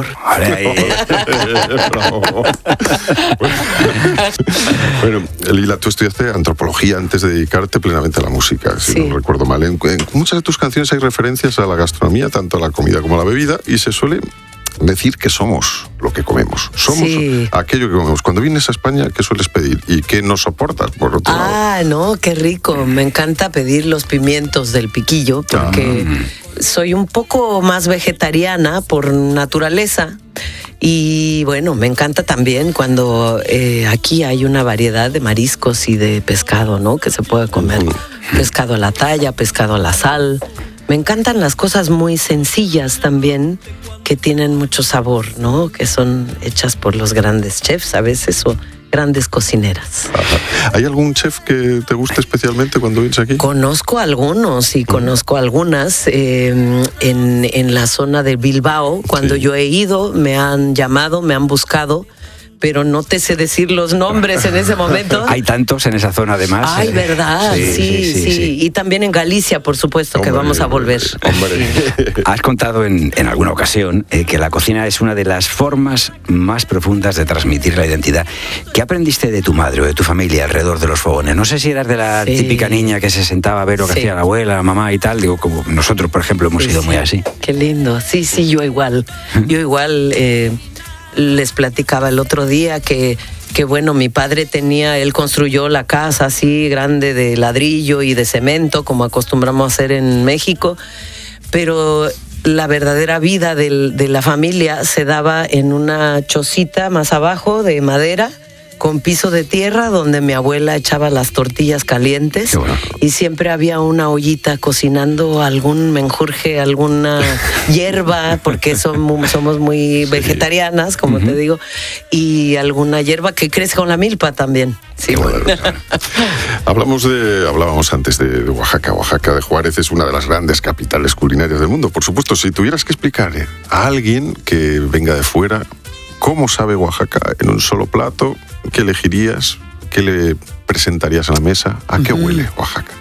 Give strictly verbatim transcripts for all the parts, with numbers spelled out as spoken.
sabor. Bueno, Lila, tú estudiaste antropología antes de dedicarte plenamente a la música, si Sí. no recuerdo mal. En, en muchas de tus canciones hay referencias a la gastronomía, tanto a la comida como a la bebida, y se suele decir que somos lo que comemos. Somos Sí. aquello que comemos. Cuando vienes a España, ¿qué sueles pedir? ¿Y qué no soportas, por otro lado? Ah, no, qué rico. Me encanta pedir los pimientos del piquillo porque soy un poco más vegetariana por naturaleza. Y bueno, me encanta también cuando eh, aquí hay una variedad de mariscos y de pescado, ¿no? Que se puede comer. Pescado a la talla, pescado a la sal. Me encantan las cosas muy sencillas también, que tienen mucho sabor, ¿no? Que son hechas por los grandes chefs a veces o grandes cocineras. Ajá. ¿Hay algún chef que te guste especialmente cuando vienes aquí? Conozco algunos y conozco algunas eh, en, en la zona de Bilbao. Cuando Sí. yo he ido, me han llamado, me han buscado, pero no te sé decir los nombres en ese momento. Hay tantos en esa zona además. Ay, eh, verdad, sí sí, sí, sí. Y también en Galicia, por supuesto, que Hombre, vamos a volver. Hombre. Has contado en, en alguna ocasión eh, que la cocina es una de las formas más profundas de transmitir la identidad. ¿Qué aprendiste de tu madre o de tu familia alrededor de los fogones? No sé si eras de la Sí. típica niña que se sentaba a ver lo que Sí. hacía la abuela, la mamá y tal. Digo, como nosotros, por ejemplo, hemos Sí, sido sí. muy así. Qué lindo. Sí, sí, yo igual. Yo igual eh, les platicaba el otro día que, que, bueno, mi padre tenía, él construyó la casa así grande de ladrillo y de cemento, como acostumbramos a hacer en México, pero la verdadera vida del, de la familia se daba en una chocita más abajo de madera, con piso de tierra, donde mi abuela echaba las tortillas calientes. Qué bueno. Y siempre había una ollita cocinando algún menjurje, alguna hierba, porque somos, somos muy vegetarianas, como te digo, y alguna hierba que crece con la milpa también. Sí, Qué maravilla. Hablamos de, hablábamos antes de, de Oaxaca. Oaxaca de Juárez es una de las grandes capitales culinarias del mundo. Por supuesto, si tuvieras que explicarle a alguien que venga de fuera cómo sabe Oaxaca en un solo plato, ¿qué elegirías? ¿Qué le presentarías a la mesa? ¿A qué huele Oaxaca?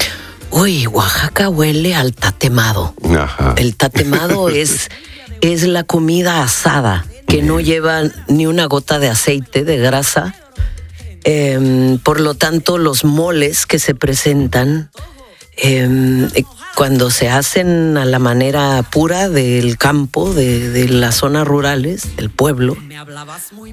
Uy, Oaxaca huele al tatemado. Ajá. El tatemado es, es la comida asada, que no lleva ni una gota de aceite, de grasa. Eh, por lo tanto, los moles que se presentan, eh, cuando se hacen a la manera pura del campo, de, de las zonas rurales, del pueblo,